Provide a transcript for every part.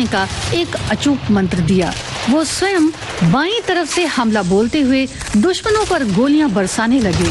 का एक अचूक मंत्र दिया। वो स्वयं बाईं तरफ से हमला बोलते हुए दुश्मनों पर गोलियां बरसाने लगे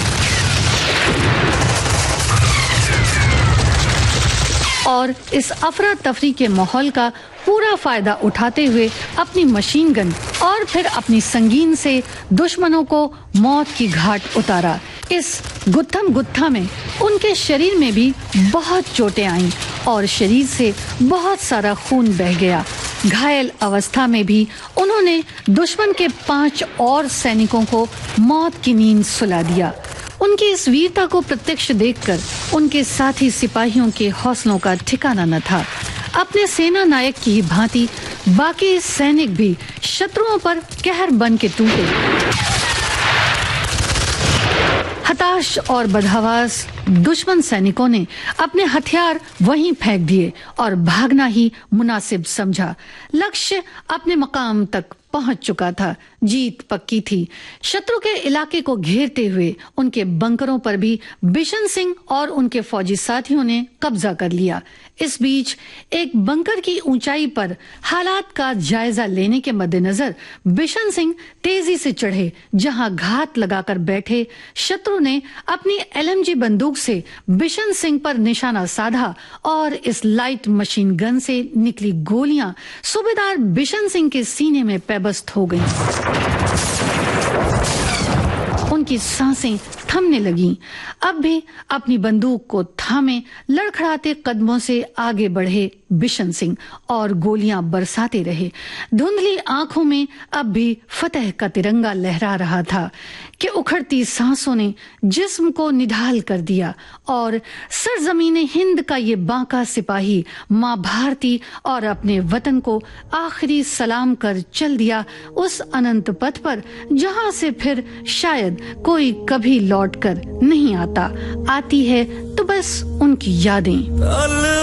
और इस अफरा तफरी के माहौल का पूरा फायदा उठाते हुए अपनी मशीन गन और फिर अपनी संगीन से दुश्मनों को मौत की घाट उतारा। इस गुत्थम गुत्था में उनके शरीर में भी बहुत चोटें आईं और शरीर से बहुत सारा खून बह गया। घायल अवस्था में भी उन्होंने दुश्मन के 5 और सैनिकों को मौत की नींद सुला दिया। उनकी इस वीरता को प्रत्यक्ष देखकर उनके साथी सिपाहियों के हौसलों का ठिकाना न था। अपने सेना नायक की ही भांति बाकी सैनिक भी शत्रुओं पर कहर बन के टूटे। हताश और बदहवास दुश्मन सैनिकों ने अपने हथियार वहीं फेंक दिए और भागना ही मुनासिब समझा। लक्ष्य अपने मकाम तक पहुंच चुका था, जीत पक्की थी। शत्रु के इलाके को घेरते हुए उनके बंकरों पर भी बिशन सिंह और उनके फौजी साथियों ने कब्जा कर लिया। इस बीच एक बंकर की ऊंचाई पर हालात का जायजा लेने के मद्देनजर बिशन सिंह तेजी से चढ़े, जहां घात लगाकर बैठे शत्रु ने अपनी LMG बंदूक से बिशन सिंह पर निशाना साधा और इस लाइट मशीन गन से निकली गोलियां सूबेदार बिशन सिंह के सीने में पैबस्त हो गईं। उनकी सांसें थमने लगीं। अब भी अपनी बंदूक को थामे लड़खड़ाते कदमों से आगे बढ़े बिशन सिंह और गोलियां बरसाते रहे। धुंधली आंखों में अब भी फतेह का तिरंगा लहरा रहा था कि उखड़ती सांसों ने जिस्म को निढाल कर दिया और सरजमीन हिंद का ये बांका सिपाही माँ भारती और अपने वतन को आखिरी सलाम कर चल दिया उस अनंत पथ पर जहां से फिर शायद कोई कभी लौट कर नहीं आता। आती है तो बस उनकी यादें।